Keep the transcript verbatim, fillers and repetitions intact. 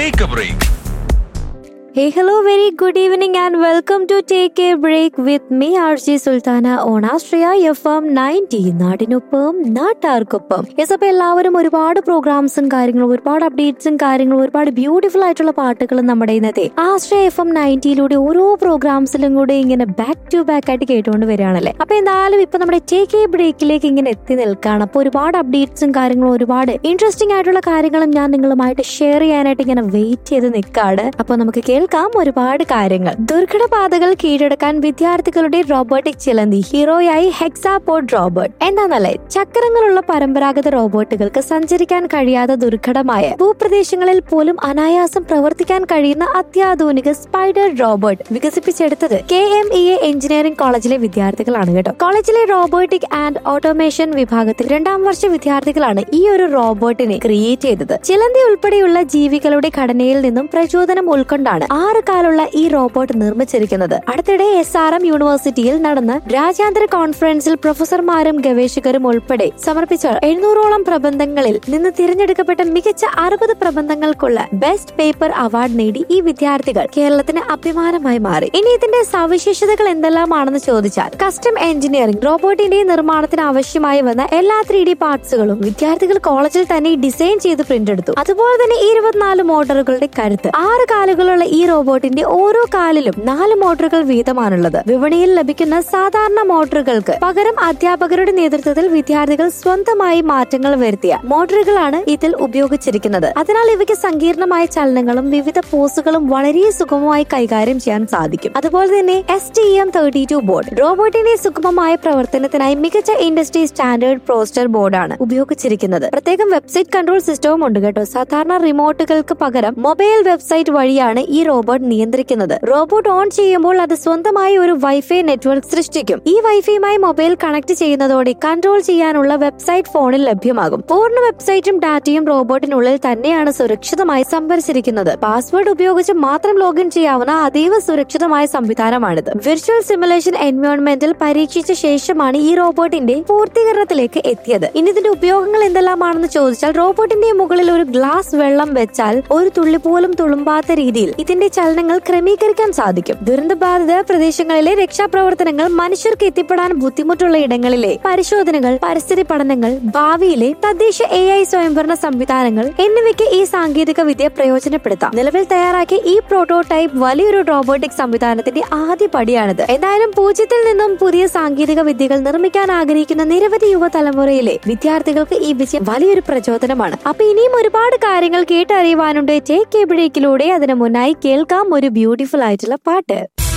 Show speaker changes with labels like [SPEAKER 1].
[SPEAKER 1] Take a break.
[SPEAKER 2] Hey, hello, very good evening and welcome to Take a Break with me, R J Sultana on Astrea F M ninety. നാടിനൊപ്പം നാട്ടാർക്കൊപ്പം. Yes, അപ്പോൾ എല്ലാവരും ഒരുപാട് പ്രോഗ്രാംസും കാര്യങ്ങളും ഒരുപാട് അപ്ഡേറ്റ്സും കാര്യങ്ങളും ഒരുപാട് ബ്യൂട്ടിഫുൾ ആയിട്ടുള്ള പാട്ടുകളും നമ്മുടെ ഇന്നത്തെ ആസ്ട്രയ എഫ് എം നയൻറ്റിയിലൂടെ ഓരോ പ്രോഗ്രാംസിലും കൂടെ ഇങ്ങനെ ബാക്ക് ടു ബാക്ക് ആയിട്ട് കേട്ടുകൊണ്ട് വരികയാണല്ലേ. അപ്പൊ എന്തായാലും ഇപ്പൊ നമ്മുടെ ടേക്ക് എ ബ്രേക്കിലേക്ക് ഇങ്ങനെ എത്തി നിൽക്കുകയാണ്. അപ്പൊ ഒരുപാട് അപ്ഡേറ്റ്സും കാര്യങ്ങളും ഒരുപാട് ഇൻട്രസ്റ്റിംഗ് ആയിട്ടുള്ള കാര്യങ്ങളും ഞാൻ നിങ്ങളുമായിട്ട് ഷെയർ ചെയ്യാനായിട്ട് ഇങ്ങനെ വെയിറ്റ് ചെയ്ത് നിൽക്കാണ്. അപ്പൊ നമുക്ക് കേൾക്കാം ഒരുപാട് കാര്യങ്ങൾ. ദുർഘടപാതകൾ കീഴടക്കാൻ വിദ്യാർത്ഥികളുടെ റോബോട്ടിക് ചിലന്തി ഹീറോയായി ഹെക്സാപോഡ് റോബോട്ട്. എന്താണല്ലേ, ചക്രങ്ങളുള്ള പരമ്പരാഗത റോബോട്ടുകൾക്ക് സഞ്ചരിക്കാൻ കഴിയാത്ത ദുർഘടമായ ഭൂപ്രദേശങ്ങളിൽ പോലും അനായാസം പ്രവർത്തിക്കാൻ കഴിയുന്ന അത്യാധുനിക സ്പൈഡർ റോബോട്ട് വികസിപ്പിച്ചെടുത്തത് K M E A engineering കോളേജിലെ വിദ്യാർത്ഥികളാണ് കേട്ടോ. കോളേജിലെ റോബോട്ടിക് ആൻഡ് ഓട്ടോമേഷൻ വിഭാഗത്തിൽ രണ്ടാം വർഷ വിദ്യാർത്ഥികളാണ് ഈ ഒരു റോബോട്ടിനെ ക്രിയേറ്റ് ചെയ്തത്. ചിലന്തി ഉൾപ്പെടെയുള്ള ജീവികളുടെ ഘടനയിൽ നിന്നും പ്രചോദനം ഉൾക്കൊണ്ടാണ് ആറ് കാലുള്ള ഈ റോബോട്ട് നിർമ്മിച്ചിരിക്കുന്നത്. അടുത്തിടെ എസ് ആർ എം യൂണിവേഴ്സിറ്റിയിൽ നടന്ന രാജ്യാന്തര കോൺഫറൻസിൽ പ്രൊഫസർമാരും ഗവേഷകരും ഉൾപ്പെടെ സമർപ്പിച്ച എഴുന്നൂറോളം പ്രബന്ധങ്ങളിൽ നിന്ന് തിരഞ്ഞെടുക്കപ്പെട്ട മികച്ച അറുപത് പ്രബന്ധങ്ങൾക്കുള്ള ബെസ്റ്റ് പേപ്പർ അവാർഡ് നേടി ഈ വിദ്യാർത്ഥികൾ കേരളത്തിന് അഭിമാനമായി മാറി. ഇനി ഇതിന്റെ സവിശേഷതകൾ എന്തെല്ലാമാണെന്ന് ചോദിച്ചാൽ, കസ്റ്റം എഞ്ചിനീയറിംഗ് റോബോട്ടിന്റെ നിർമ്മാണത്തിന് ആവശ്യമായി വന്ന എല്ലാ ത്രീ ഡി പാർട്സുകളും വിദ്യാർത്ഥികൾ കോളേജിൽ തന്നെ ഡിസൈൻ ചെയ്ത് പ്രിന്റ് എടുത്തു. അതുപോലെ തന്നെ ഇരുപത്തിനാല് മോട്ടോറുകളുടെ കരുത്ത്. ആറ് കാലുകളുള്ള ഈ റോബോട്ടിന്റെ ഓരോ കാലിലും നാല് മോട്ടോറുകൾ വീതമാണുള്ളത്. വിപണിയിൽ ലഭിക്കുന്ന സാധാരണ മോട്ടോറുകൾക്ക് പകരം അധ്യാപകരുടെ നേതൃത്വത്തിൽ വിദ്യാർത്ഥികൾ സ്വന്തമായി മാറ്റങ്ങൾ വരുത്തിയ മോട്ടോറുകളാണ് ഇതിൽ ഉപയോഗിച്ചിരിക്കുന്നത്. അതിനാൽ ഇവയ്ക്ക് സങ്കീർണമായ ചലനങ്ങളും വിവിധ പോസുകളും വളരെ സുഗമമായി കൈകാര്യം ചെയ്യാൻ സാധിക്കും. അതുപോലെ തന്നെ S T M thirty two board റോബോട്ടിന്റെ സുഗമമായ പ്രവർത്തനത്തിനായി മികച്ച ഇൻഡസ്ട്രി സ്റ്റാൻഡേർഡ് പ്രോസ്റ്റർ ബോർഡാണ് ഉപയോഗിച്ചിരിക്കുന്നത്. പ്രത്യേകം വെബ്സൈറ്റ് കൺട്രോൾ സിസ്റ്റവും ഉണ്ട് കേട്ടോ. സാധാരണ റിമോട്ടുകൾക്ക് പകരം മൊബൈൽ വെബ്സൈറ്റ് വഴിയാണ് ഈ റോബോട്ട് നിയന്ത്രിക്കുന്നത്. റോബോട്ട് ഓൺ ചെയ്യുമ്പോൾ അത് സ്വന്തമായി ഒരു വൈഫൈ നെറ്റ്വർക്ക് സൃഷ്ടിക്കും. ഈ വൈഫൈയുമായി മൊബൈൽ കണക്ട് ചെയ്യുന്നതോടെ കൺട്രോൾ ചെയ്യാനുള്ള വെബ്സൈറ്റ് ഫോണിൽ ലഭ്യമാകും. പൂർണ്ണ വെബ്സൈറ്റും ഡാറ്റയും റോബോട്ടിനുള്ളിൽ തന്നെയാണ് സുരക്ഷിതമായി സംഭരിച്ചിരിക്കുന്നത്. പാസ്വേഡ് ഉപയോഗിച്ച് മാത്രം ലോഗിൻ ചെയ്യാവുന്ന അതീവ സുരക്ഷിതമായ സംവിധാനമാണിത്. വിർച്വൽ സിമുലേഷൻ എൻവയോൺമെന്റിൽ പരീക്ഷിച്ച ശേഷമാണ് ഈ റോബോട്ടിന്റെ പൂർത്തീകരണത്തിലേക്ക് എത്തിയത്. ഇനി ഇതിന്റെ ഉപയോഗങ്ങൾ എന്തെല്ലാമാണെന്ന് ചോദിച്ചാൽ, റോബോട്ടിന്റെ മുകളിൽ ഒരു ഗ്ലാസ് വെള്ളം വെച്ചാൽ ഒരു തുള്ളി പോലും തുളുമ്പാത്ത രീതിയിൽ ഇതിന്റെ ചലനങ്ങൾ ക്രമീകരിക്കാൻ സാധിക്കും. ദുരന്തബാധിത പ്രദേശങ്ങളിലെ രക്ഷാപ്രവർത്തനങ്ങൾ, മനുഷ്യർക്ക് എത്തിപ്പെടാൻ ബുദ്ധിമുട്ടുള്ള ഇടങ്ങളിലെ പരിശോധനകൾ, പരിസ്ഥിതി പഠനങ്ങൾ, ഭാവിയിലെ തദ്ദേശ എ ഐ സ്വയംഭരണ സംവിധാനങ്ങൾ എന്നിവയ്ക്ക് ഈ സാങ്കേതിക വിദ്യ പ്രയോജനപ്പെടുത്താം. നിലവിൽ തയ്യാറാക്കിയ ഈ പ്രോട്ടോടൈപ്പ് വലിയൊരു റോബോട്ടിക് സംവിധാനത്തിന്റെ ആദ്യ പടിയാണിത്. എന്തായാലും പൂജ്യത്തിൽ നിന്നും പുതിയ സാങ്കേതിക വിദ്യകൾ നിർമ്മിക്കാൻ ആഗ്രഹിക്കുന്ന നിരവധി യുവതലമുറയിലെ വിദ്യാർത്ഥികൾക്ക് ഈ വിജയം വലിയൊരു പ്രചോദനമാണ്. അപ്പൊ ഇനിയും ഒരുപാട് കാര്യങ്ങൾ കേട്ടറിയുവാനുണ്ട് ടേക്ക് എ ബ്രേക്കിലൂടെ. അതിനു മുന്നായി കേൾക്കാം ഒരു ബ്യൂട്ടിഫുൾ ആയിട്ടുള്ള പാട്ട്.